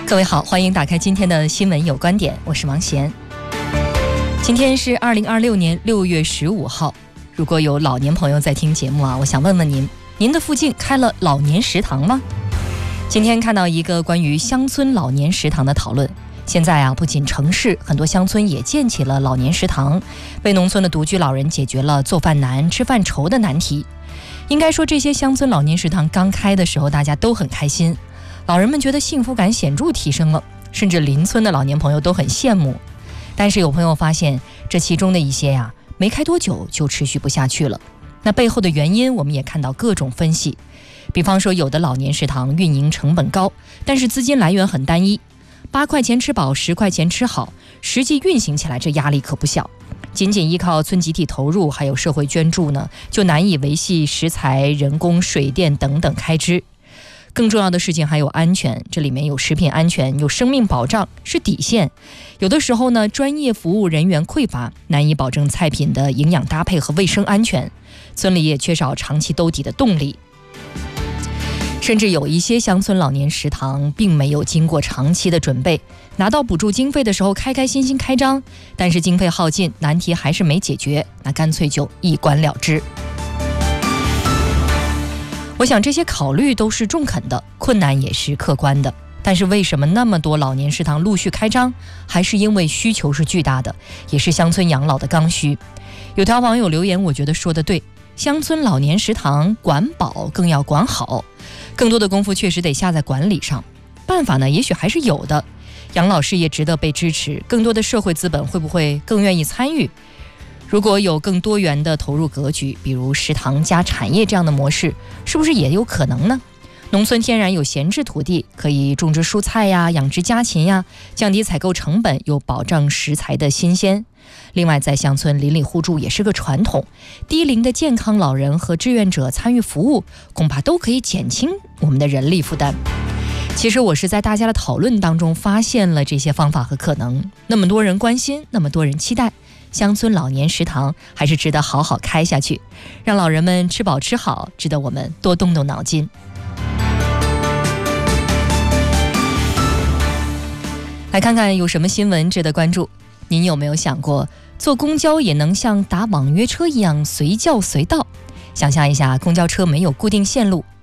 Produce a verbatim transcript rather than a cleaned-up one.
各位好，欢迎打开今天的新闻有观点，我是王贤。今天是二零二六年六月十五号，如果有老年朋友在听节目啊，我想问问您，您的附近开了老年食堂吗？今天看到一个关于乡村老年食堂的讨论。现在啊，不仅城市，很多乡村也建起了老年食堂，为农村的独居老人解决了做饭难、吃饭愁的难题。应该说，这些乡村老年食堂刚开的时候，大家都很开心，老人们觉得幸福感显著提升了，甚至邻村的老年朋友都很羡慕。但是有朋友发现，这其中的一些呀，没开多久就持续不下去了。那背后的原因，我们也看到各种分析。比方说，有的老年食堂运营成本高，但是资金来源很单一，八块钱吃饱，十块钱吃好，实际运行起来这压力可不小。仅仅依靠村集体投入还有社会捐助呢，就难以维系食材、人工、水电等等开支。更重要的事情还有安全，这里面有食品安全，有生命保障，是底线。有的时候呢，专业服务人员匮乏，难以保证菜品的营养搭配和卫生安全，村里也缺少长期兜底的动力。甚至有一些乡村老年食堂并没有经过长期的准备，拿到补助经费的时候开开心心开张，但是经费耗尽，难题还是没解决，那干脆就一关了之。我想这些考虑都是中肯的，困难也是客观的。但是为什么那么多老年食堂陆续开张？还是因为需求是巨大的，也是乡村养老的刚需。有条网友留言，我觉得说得对，乡村老年食堂管饱更要管好，更多的功夫确实得下在管理上。办法呢，也许还是有的。养老事业值得被支持，更多的社会资本会不会更愿意参与？如果有更多元的投入格局，比如食堂加产业这样的模式，是不是也有可能呢？农村天然有闲置土地，可以种植蔬菜呀，养殖家禽呀，降低采购成本，又保障食材的新鲜。另外，在乡村邻里互助也是个传统，低龄的健康老人和志愿者参与服务，恐怕都可以减轻我们的人力负担。其实我是在大家的讨论当中发现了这些方法和可能，那么多人关心，那么多人期待，乡村老年食堂还是值得好好开下去，让老人们吃饱吃好，值得我们多动动脑筋。来看看有什么新闻值得关注。您有没有想过，坐公交也能像打网约车一样随叫随到？想象一下，公交车没有固定线路，